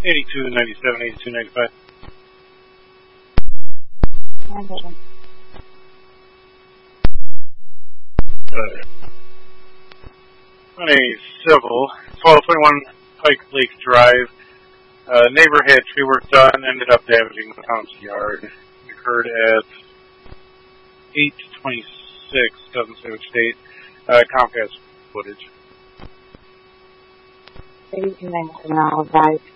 8297, 8295. On a civil, 1221 Pike Lake Drive, neighbor had tree work done, ended up damaging the town's yard. It occurred at 8:26, doesn't say which date. Comcast footage. 8:29,